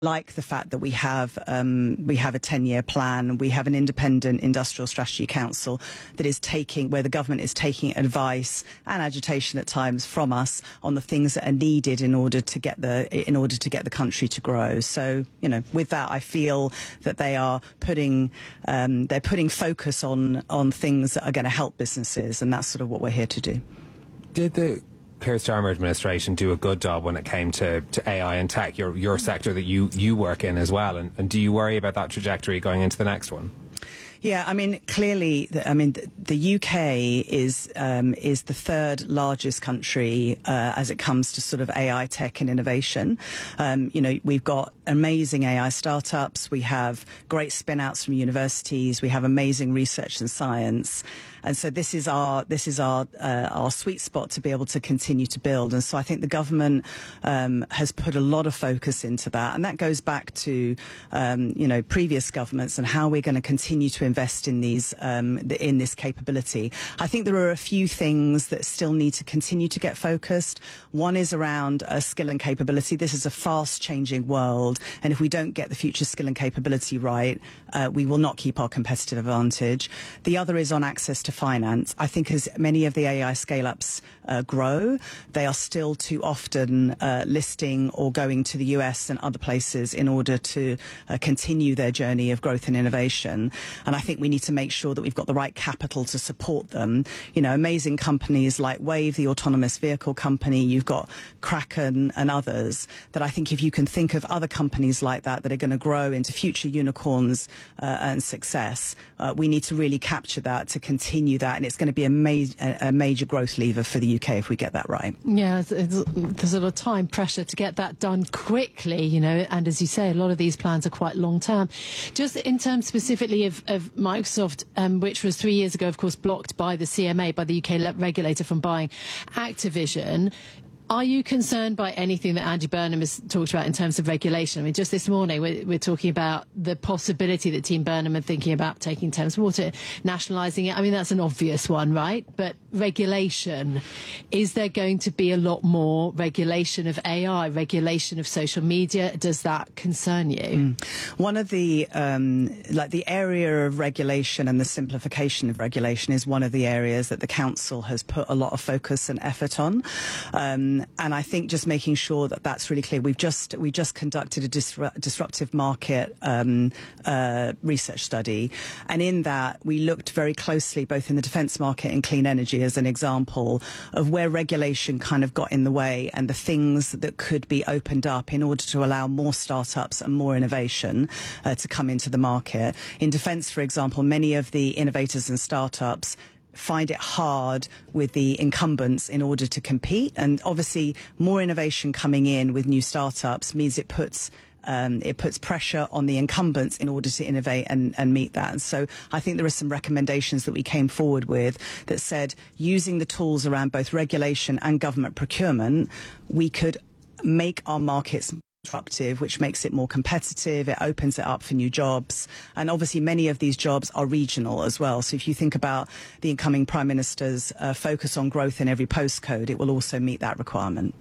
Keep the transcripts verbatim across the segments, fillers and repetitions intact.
like the fact that we have um, we have a ten-year plan. We have an independent industrial strategy council that is taking, where the government is taking advice and agitation at times from us on the things that are needed in order to get the in order to get the country to grow. So, you know, with that, I feel that they are putting um, they're putting focus on on things that are going to help businesses, and that's sort of what we're here to do. Did the Keir Starmer administration do a good job when it came to, to A I and tech, your your sector that you, you work in as well? And, and do you worry about that trajectory going into the next one? Yeah, I mean, clearly, I mean, the U K is um, is the third largest country uh, as it comes to sort of A I tech and innovation. Um, you know, we've got amazing A I startups. We have great spin-outs from universities. We have amazing research and science. And so this is our this is our uh, our sweet spot to be able to continue to build. And so I think the government um, has put a lot of focus into that, and that goes back to um, you know previous governments and how we're going to continue to invest in these um, in this capability. I think there are a few things that still need to continue to get focused. One is around uh, skill and capability. This is a fast-changing world, and if we don't get the future skill and capability right, uh, we will not keep our competitive advantage. The other is on access to finance. I think as many of the A I scale-ups uh, grow, they are still too often uh, listing or going to the U S and other places in order to uh, continue their journey of growth and innovation. And I think we need to make sure that we've got the right capital to support them. You know, amazing companies like Wave, the autonomous vehicle company, you've got Kraken and others, that I think if you can think of other companies like that that are going to grow into future unicorns uh, and success, uh, we need to really capture that to continue that, and it's going to be a, ma a major growth lever for the U K if we get that right. Yeah, it's, it's, there's a lot of time pressure to get that done quickly, you know, and as you say, a lot of these plans are quite long term. Just in terms specifically of, of Microsoft, um, which was three years ago, of course, blocked by the C M A, by the U K regulator, from buying Activision. Are you concerned by anything that Andy Burnham has talked about in terms of regulation? I mean, just this morning, we're, we're talking about the possibility that Team Burnham are thinking about taking Thames Water, nationalising it. I mean, that's an obvious one, right? But regulation, is there going to be a lot more regulation of A I, regulation of social media? Does that concern you? Mm. One of the, um, like the area of regulation and the simplification of regulation is one of the areas that the Council has put a lot of focus and effort on. Um, And I think just making sure that that's really clear. We've just we just conducted a disru disruptive market um, uh, research study, and in that we looked very closely both in the defence market and clean energy as an example of where regulation kind of got in the way and the things that could be opened up in order to allow more startups and more innovation uh, to come into the market. In defence, for example, many of the innovators and startups find it hard with the incumbents in order to compete, and obviously more innovation coming in with new startups means it puts um, it puts pressure on the incumbents in order to innovate and, and meet that. And so I think there are some recommendations that we came forward with that said, using the tools around both regulation and government procurement, we could make our markets disruptive, which makes it more competitive. It opens it up for new jobs, and obviously many of these jobs are regional as well. So if you think about the incoming Prime Minister's uh, focus on growth in every postcode, it will also meet that requirement.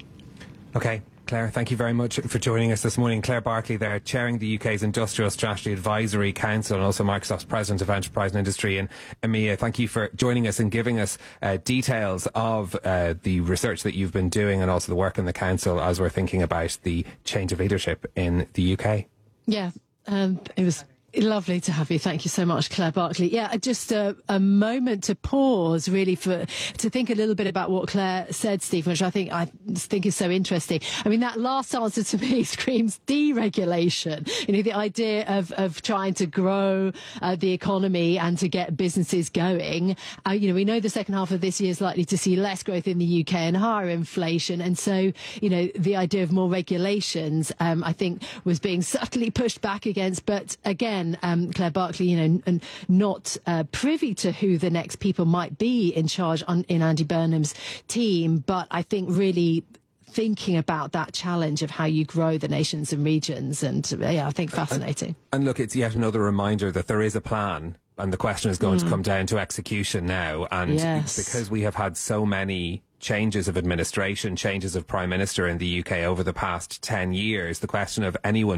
Okay, Claire, thank you very much for joining us this morning. Claire Barclay there, chairing the U K's Industrial Strategy Advisory Council and also Microsoft's President of Enterprise and Industry in EMEA. Thank you for joining us and giving us uh, details of uh, the research that you've been doing and also the work in the Council as we're thinking about the change of leadership in the U K. Yeah, um, it was lovely to have you. Thank you so much, Claire Barclay. Yeah, just a, a moment to pause, really, for to think a little bit about what Claire said, Stephen, which I think I think is so interesting. I mean, that last answer to me screams deregulation. You know, the idea of of trying to grow uh, the economy and to get businesses going. Uh, you know, we know the second half of this year is likely to see less growth in the U K and higher inflation, and so you know, the idea of more regulations, um, I think, was being subtly pushed back against. But again, Um, Claire Barclay, you know, and not uh, privy to who the next people might be in charge on, in Andy Burnham's team, but I think really thinking about that challenge of how you grow the nations and regions, and yeah, I think fascinating. And, and look, it's yet another reminder that there is a plan and the question is going mm. to come down to execution now. And yes. because we have had so many changes of administration, changes of prime minister in the U K over the past ten years, the question of anyone